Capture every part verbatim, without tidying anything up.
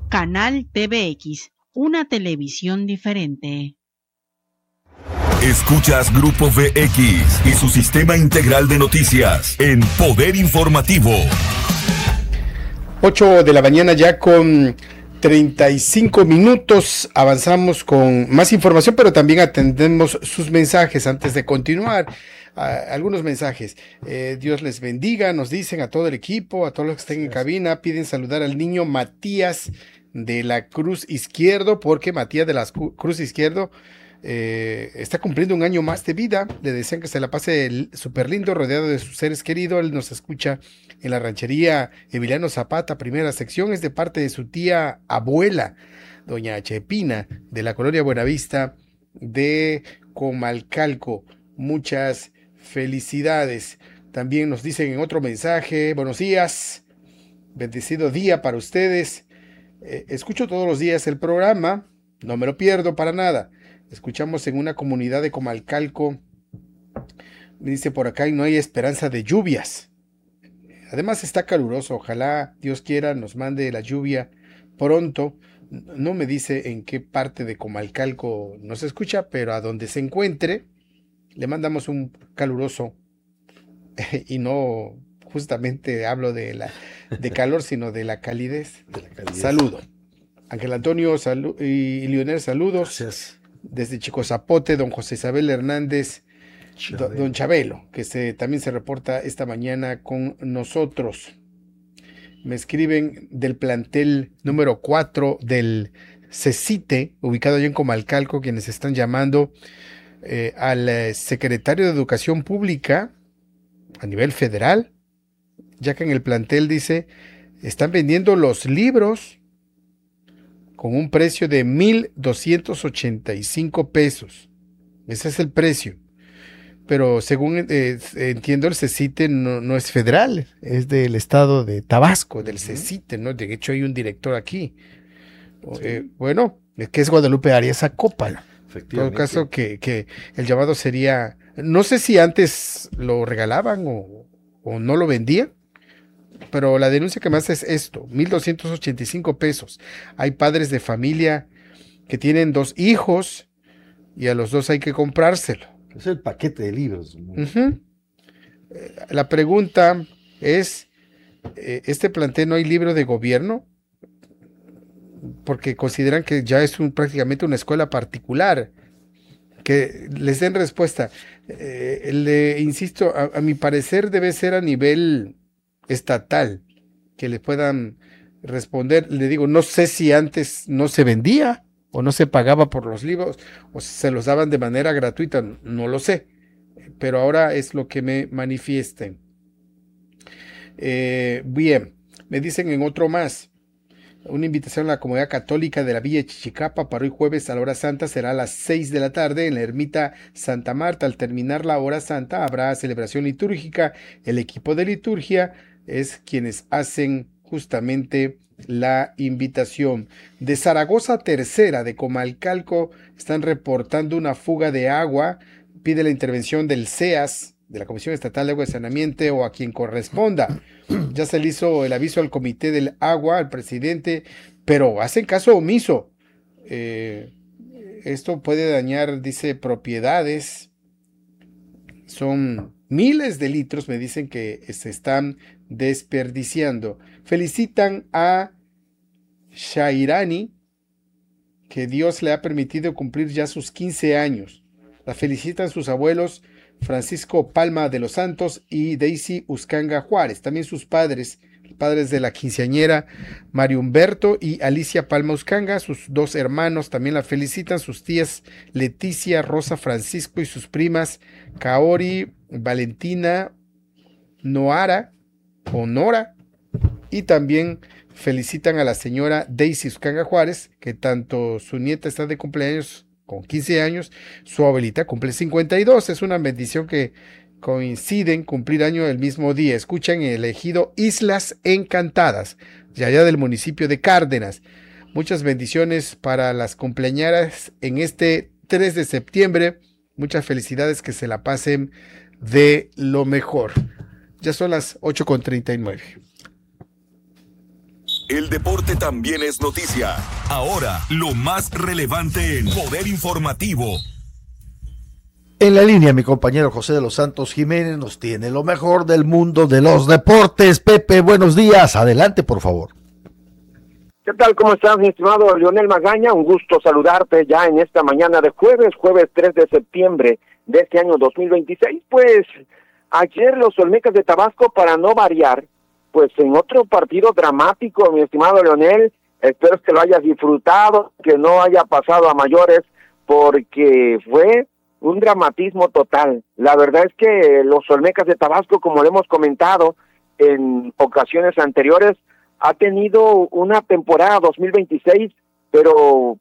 Canal T V X, una televisión diferente. Escuchas Grupo V X y su sistema integral de noticias en Poder Informativo. ocho de la mañana ya con treinta y cinco minutos. Avanzamos con más información, pero también atendemos sus mensajes antes de continuar. Uh, algunos mensajes. Eh, Dios les bendiga, nos dicen a todo el equipo, a todos los que estén en cabina. Piden saludar al niño Matías de la Cruz Izquierdo, porque Matías de la Cruz Izquierdo eh, está cumpliendo un año más de vida. Le desean que se la pase súper lindo, rodeado de sus seres queridos. Él nos escucha en la ranchería Emiliano Zapata, primera sección. Es de parte de su tía abuela, doña Chepina, de la colonia Buenavista de Comalcalco. Muchas felicidades. También nos dicen en otro mensaje: buenos días, bendecido día para ustedes. Eh, escucho todos los días el programa, no me lo pierdo para nada. Escuchamos en una comunidad de Comalcalco, me dice por acá, y no hay esperanza de lluvias. Además está caluroso, ojalá Dios quiera nos mande la lluvia pronto. No me dice en qué parte de Comalcalco nos escucha, pero a donde se encuentre le mandamos un caluroso, y no justamente hablo de la de calor, sino de la calidez. De la calidez. Saludo. Ángel Antonio salu y Leonel, saludos. Gracias. Desde Chico Zapote, don José Isabel Hernández, do, don Chabelo, que se, también se reporta esta mañana con nosotros. Me escriben del plantel número cuatro del CECITE, ubicado allá en Comalcalco, quienes están llamando Eh, al eh, secretario de Educación Pública a nivel federal, ya que en el plantel dice, están vendiendo los libros con un precio de mil doscientos ochenta y cinco pesos. Ese es el precio. Pero según eh, entiendo, el CECITE no, no es federal, es del estado de Tabasco, del CECITE, ¿no? De hecho hay un director aquí. Sí. Eh, bueno, es que es Guadalupe Arias Acópala. En todo caso, que, que el llamado sería, no sé si antes lo regalaban o, o no lo vendían, pero la denuncia que me hace es esto, mil doscientos ochenta y cinco pesos. Hay padres de familia que tienen dos hijos y a los dos hay que comprárselo. Es el paquete de libros. Uh-huh. La pregunta es, ¿este plantel no hay libro de gobierno? Porque consideran que ya es un, prácticamente una escuela particular, que les den respuesta. Eh, le insisto, a, a mi parecer debe ser a nivel estatal, que le puedan responder. Le digo, no sé si antes no se vendía o no se pagaba por los libros o se los daban de manera gratuita, no lo sé, pero ahora es lo que me manifiesten. Eh, bien, me dicen en otro más. Una invitación a la comunidad católica de la Villa Chichicapa para hoy jueves a la hora santa será a las seis de la tarde en la ermita Santa Marta. Al terminar la hora santa habrá celebración litúrgica. El equipo de liturgia es quienes hacen justamente la invitación. De Zaragoza Tercera, de Comalcalco, están reportando una fuga de agua. Pide la intervención del C E A S, de la Comisión Estatal de Agua y Saneamiento, o a quien corresponda. Ya se le hizo el aviso al Comité del Agua, al presidente, pero hacen caso omiso. Eh, esto puede dañar, dice, propiedades. Son miles de litros, me dicen, que se están desperdiciando. Felicitan a Shairani, que Dios le ha permitido cumplir ya sus quince años. La felicitan sus abuelos Francisco Palma de los Santos y Daisy Uscanga Juárez. También sus padres, padres de la quinceañera Mario Humberto y Alicia Palma Uscanga, sus dos hermanos también la felicitan, sus tías Leticia, Rosa Francisco y sus primas Kaori, Valentina, Noara o Nora, y también felicitan a la señora Daisy Uscanga Juárez, que tanto su nieta está de cumpleaños con quince años, su abuelita cumple cincuenta y dos. Es una bendición que coinciden cumplir año el mismo día. Escuchan el ejido Islas Encantadas, de allá del municipio de Cárdenas. Muchas bendiciones para las cumpleañeras en este tres de septiembre. Muchas felicidades, que se la pasen de lo mejor. Ya son las ocho con treinta y nueve. El deporte también es noticia. Ahora, lo más relevante en Poder Informativo. En la línea, mi compañero José de los Santos Jiménez nos tiene lo mejor del mundo de los deportes. Pepe, buenos días. Adelante, por favor. ¿Qué tal? ¿Cómo estás, mi estimado Leonel Magaña? Un gusto saludarte ya en esta mañana de jueves, jueves tres de septiembre de este año dos mil veintiséis. Pues ayer los Olmecas de Tabasco, para no variar, pues en otro partido dramático, mi estimado Leonel, espero que lo hayas disfrutado, que no haya pasado a mayores, porque fue un dramatismo total. La verdad es que los Olmecas de Tabasco, como lo hemos comentado en ocasiones anteriores, ha tenido una temporada dos mil veintiséis, pero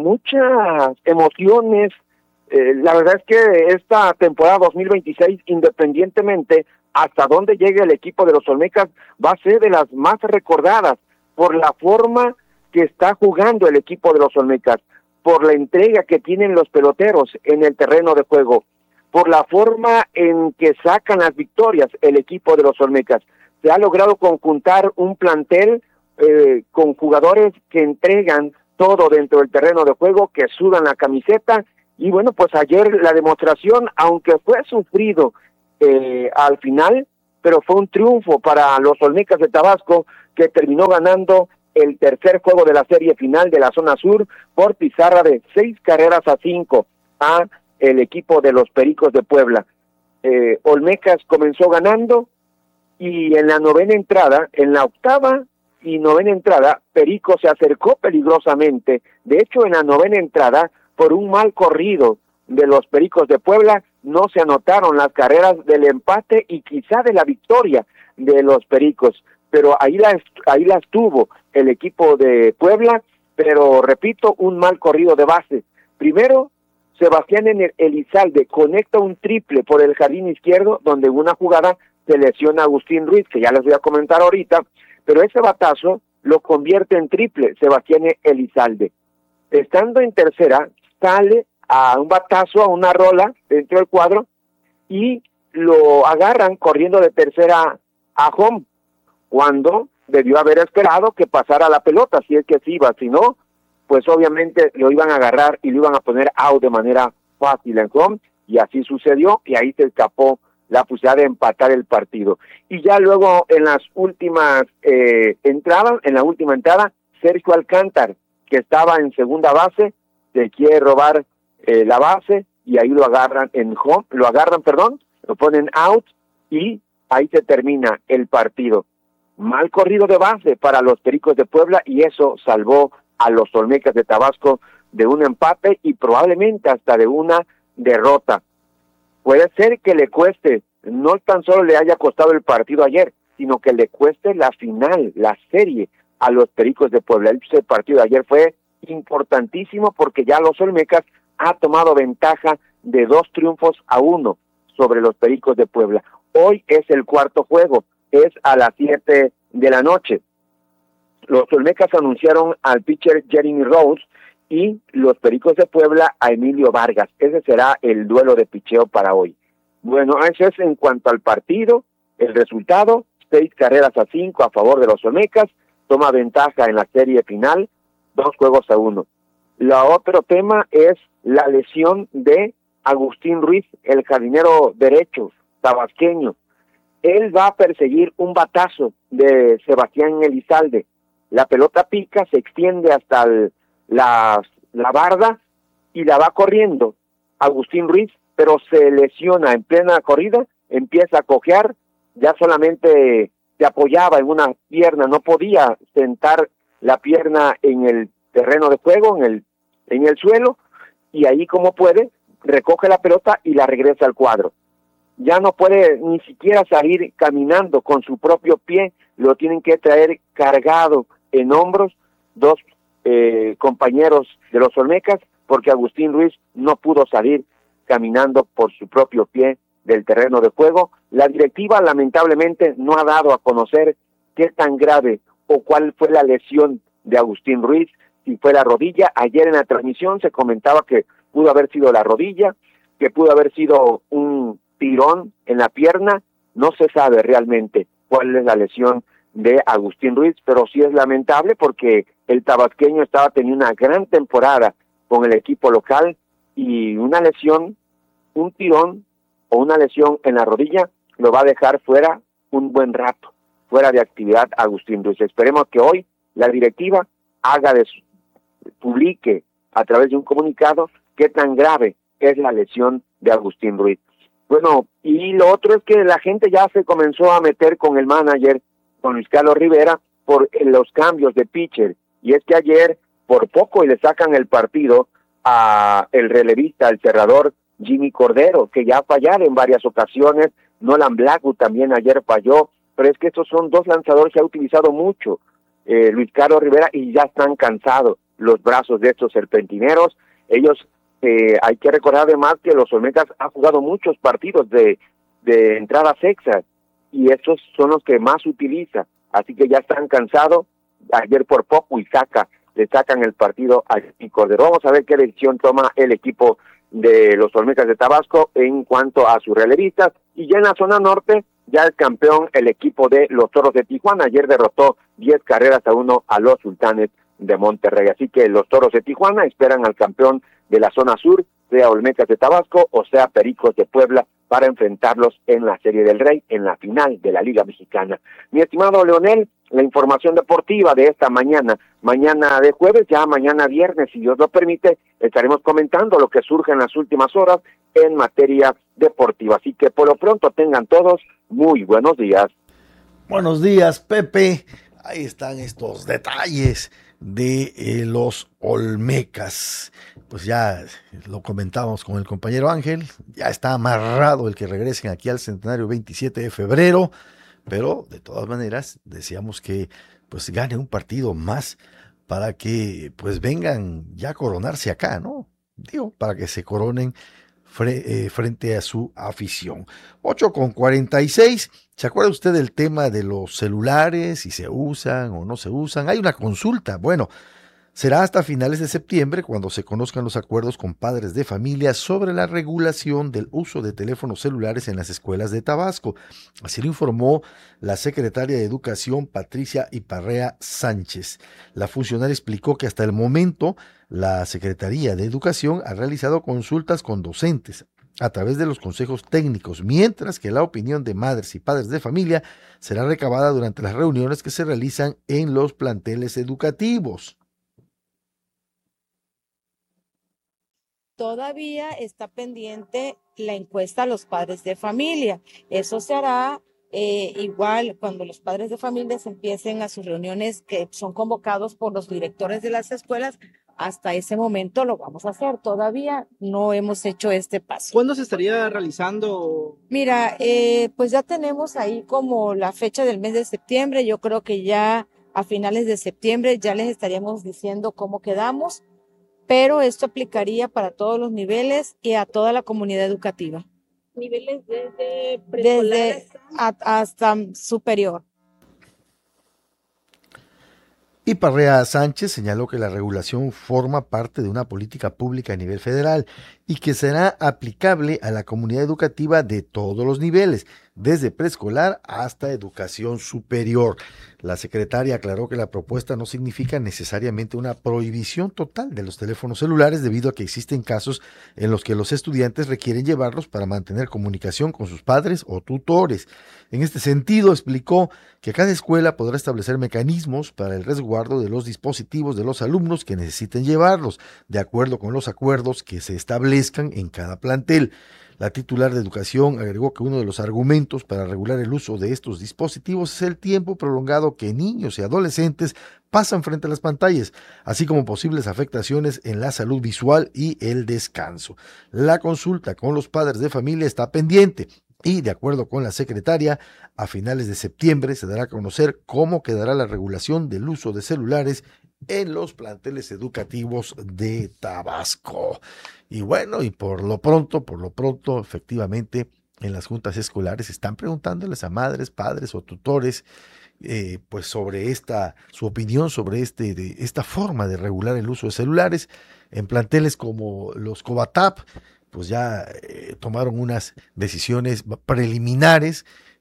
muchas emociones. Eh, la verdad es que esta temporada dos mil veintiséis, independientemente hasta dónde llegue el equipo de los Olmecas, va a ser de las más recordadas por la forma que está jugando el equipo de los Olmecas, por la entrega que tienen los peloteros en el terreno de juego, por la forma en que sacan las victorias el equipo de los Olmecas. Se ha logrado conjuntar un plantel eh, con jugadores que entregan todo dentro del terreno de juego, que sudan la camiseta, y bueno, pues ayer la demostración, aunque fue sufrido eh, al final, pero fue un triunfo para los Olmecas de Tabasco, que terminó ganando el tercer juego de la serie final de la zona sur por pizarra de seis carreras a cinco a el equipo de los Pericos de Puebla. Eh, Olmecas comenzó ganando, y en la novena entrada, en la octava y novena entrada, Perico se acercó peligrosamente. De hecho, en la novena entrada, por un mal corrido de los Pericos de Puebla, no se anotaron las carreras del empate y quizá de la victoria de los Pericos, pero ahí las, ahí las tuvo el equipo de Puebla, pero repito, un mal corrido de base. Primero, Sebastián Elizalde conecta un triple por el jardín izquierdo, donde en una jugada se lesiona a Agustín Ruiz, que ya les voy a comentar ahorita, pero ese batazo lo convierte en triple Sebastián Elizalde. Estando en tercera, sale a un batazo, a una rola dentro del cuadro, y lo agarran corriendo de tercera a home, cuando debió haber esperado que pasara la pelota, si es que sí iba, si no, pues obviamente lo iban a agarrar y lo iban a poner out de manera fácil en home, y así sucedió, y ahí se escapó la posibilidad de empatar el partido. Y ya luego en las últimas eh, entradas, en la última entrada, Sergio Alcántar, que estaba en segunda base, se quiere robar eh, la base, y ahí lo agarran en home, lo agarran, perdón, lo ponen out, y ahí se termina el partido. Mal corrido de base para los Pericos de Puebla, y eso salvó a los Olmecas de Tabasco de un empate y probablemente hasta de una derrota. Puede ser que le cueste, no tan solo le haya costado el partido ayer, sino que le cueste la final, la serie a los Pericos de Puebla. El partido de ayer fue importantísimo porque ya los Olmecas ha tomado ventaja de dos triunfos a uno sobre los Pericos de Puebla. Hoy es el cuarto juego, es a las siete de la noche. Los Olmecas anunciaron al pitcher Jeremy Rose y los Pericos de Puebla a Emilio Vargas. Ese será el duelo de picheo para hoy. Bueno, eso es en cuanto al partido. El resultado, seis carreras a cinco a favor de los Olmecas, toma ventaja en la serie final, dos juegos a uno. La otro tema es la lesión de Agustín Ruiz, el jardinero derecho tabasqueño. Él va a perseguir un batazo de Sebastián Elizalde. La pelota pica, se extiende hasta el, la, la barda y la va corriendo Agustín Ruiz, pero se lesiona en plena corrida, empieza a cojear, ya solamente se apoyaba en una pierna, no podía sentar la pierna en el terreno de juego, en el, en el suelo, y ahí como puede, recoge la pelota y la regresa al cuadro. Ya no puede ni siquiera salir caminando con su propio pie, lo tienen que traer cargado en hombros dos eh, compañeros de los Olmecas, porque Agustín Ruiz no pudo salir caminando por su propio pie del terreno de juego. La directiva lamentablemente no ha dado a conocer qué tan grave o cuál fue la lesión de Agustín Ruiz, si fue la rodilla. Ayer en la transmisión se comentaba que pudo haber sido la rodilla, que pudo haber sido un tirón en la pierna. No se sabe realmente cuál es la lesión de Agustín Ruiz, pero sí es lamentable porque el tabasqueño estaba teniendo una gran temporada con el equipo local y una lesión, un tirón o una lesión en la rodilla lo va a dejar fuera un buen rato, fuera de actividad Agustín Ruiz. Esperemos que hoy la directiva haga de su, publique a través de un comunicado qué tan grave es la lesión de Agustín Ruiz. Bueno, y lo otro es que la gente ya se comenzó a meter con el manager, con Luis Carlos Rivera, por los cambios de pitcher, y es que ayer por poco y le sacan el partido a el relevista, el cerrador Jimmy Cordero, que ya ha fallado en varias ocasiones. Nolan Blackwood también ayer falló, pero es que estos son dos lanzadores que ha utilizado mucho eh, Luis Carlos Rivera y ya están cansados los brazos de estos serpentineros. Ellos, eh, hay que recordar además que los Olmecas han jugado muchos partidos de, de entradas extras y estos son los que más utiliza, así que ya están cansados. Ayer por poco y saca, le sacan el partido a Jimmy Cordero. Vamos a ver qué decisión toma el equipo de los Olmecas de Tabasco en cuanto a sus relevistas. Y ya en la zona norte, ya el campeón, el equipo de los Toros de Tijuana. Ayer derrotó diez carreras a uno a los Sultanes de Monterrey. Así que los Toros de Tijuana esperan al campeón de la zona sur, sea Olmecas de Tabasco o sea Pericos de Puebla, para enfrentarlos en la Serie del Rey, en la final de la Liga Mexicana. Mi estimado Leonel, la información deportiva de esta mañana, mañana de jueves, ya mañana viernes, si Dios lo permite, estaremos comentando lo que surge en las últimas horas en materia deportiva. Así que por lo pronto tengan todos muy buenos días. Buenos días, Pepe. Ahí están estos detalles de eh, los Olmecas. Pues ya lo comentábamos con el compañero Ángel, ya está amarrado el que regresen aquí al centenario veintisiete de febrero, pero de todas maneras deseamos que pues gane un partido más para que pues vengan ya a coronarse acá, ¿no? Digo, para que se coronen fre- eh, frente a su afición. ocho con cuarenta y seis, ¿se acuerda usted del tema de los celulares, si se usan o no se usan? Hay una consulta, bueno, será hasta finales de septiembre cuando se conozcan los acuerdos con padres de familia sobre la regulación del uso de teléfonos celulares en las escuelas de Tabasco. Así lo informó la secretaria de Educación, Patricia Iparrea Sánchez. La funcionaria explicó que hasta el momento la Secretaría de Educación ha realizado consultas con docentes a través de los consejos técnicos, mientras que la opinión de madres y padres de familia será recabada durante las reuniones que se realizan en los planteles educativos. Todavía está pendiente la encuesta a los padres de familia. Eso se hará eh, igual cuando los padres de familia empiecen a sus reuniones que son convocados por los directores de las escuelas. Hasta ese momento lo vamos a hacer. Todavía no hemos hecho este paso. ¿Cuándo se estaría realizando? Mira, eh, pues ya tenemos ahí como la fecha del mes de septiembre. Yo creo que ya a finales de septiembre ya les estaríamos diciendo cómo quedamos. Pero esto aplicaría para todos los niveles y a toda la comunidad educativa. Niveles desde preescolar desde a, hasta superior. Iparrea Sánchez señaló que la regulación forma parte de una política pública a nivel federal y que será aplicable a la comunidad educativa de todos los niveles, desde preescolar hasta educación superior. La secretaria aclaró que la propuesta no significa necesariamente una prohibición total de los teléfonos celulares, debido a que existen casos en los que los estudiantes requieren llevarlos para mantener comunicación con sus padres o tutores. En este sentido, explicó que cada escuela podrá establecer mecanismos para el resguardo de los dispositivos de los alumnos que necesiten llevarlos, de acuerdo con los acuerdos que se establezcan en cada plantel. La titular de Educación agregó que uno de los argumentos para regular el uso de estos dispositivos es el tiempo prolongado que niños y adolescentes pasan frente a las pantallas, así como posibles afectaciones en la salud visual y el descanso. La consulta con los padres de familia está pendiente y, de acuerdo con la secretaria, a finales de septiembre se dará a conocer cómo quedará la regulación del uso de celulares en los planteles educativos de Tabasco. Y bueno, y por lo pronto, por lo pronto, efectivamente, en las juntas escolares están preguntándoles a madres, padres o tutores, eh, pues sobre esta, su opinión sobre este, de, esta forma de regular el uso de celulares. En planteles como los Cobatap, pues ya eh, tomaron unas decisiones preliminares,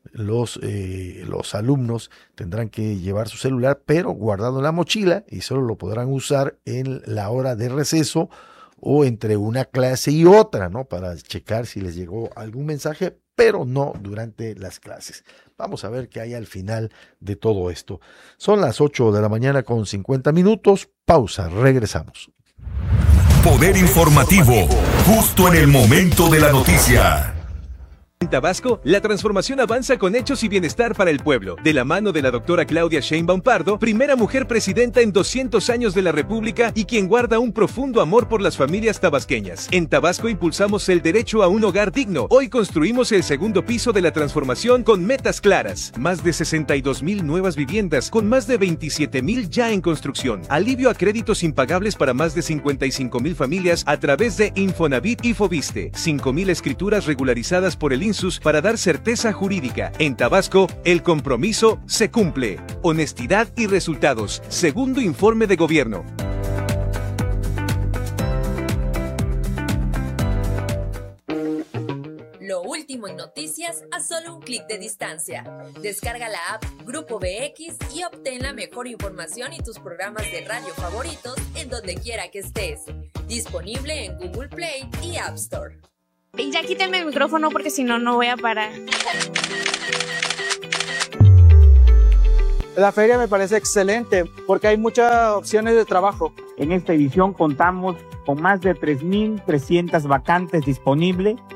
los, eh, los alumnos tendrán que llevar su celular, pero guardado en la mochila, y solo lo podrán usar en la hora de receso o entre una clase y otra, ¿no? Para checar si les llegó algún mensaje, pero no durante las clases. Vamos a ver qué hay al final de todo esto. Son las ocho de la mañana con cincuenta minutos. Pausa, regresamos. Poder informativo, justo en el momento de la noticia. En Tabasco, la transformación avanza con hechos y bienestar para el pueblo. De la mano de la doctora Claudia Sheinbaum Pardo, primera mujer presidenta en doscientos años de la República y quien guarda un profundo amor por las familias tabasqueñas. En Tabasco impulsamos el derecho a un hogar digno. Hoy construimos el segundo piso de la transformación con metas claras. Más de sesenta y dos mil nuevas viviendas, con más de veintisiete mil ya en construcción. Alivio a créditos impagables para más de cincuenta y cinco mil familias a través de Infonavit y Fobiste. cinco mil escrituras regularizadas por el INSUS para dar certeza jurídica. En Tabasco, el compromiso se cumple. Honestidad y resultados. Segundo informe de gobierno. Lo último en noticias a solo un clic de distancia. Descarga la app Grupo B X y obtén la mejor información y tus programas de radio favoritos en donde quiera que estés. Disponible en Google Play y App Store. Y ya quítame el micrófono porque si no, no voy a parar. La feria me parece excelente porque hay muchas opciones de trabajo. En esta edición contamos con más de tres mil trescientas vacantes disponibles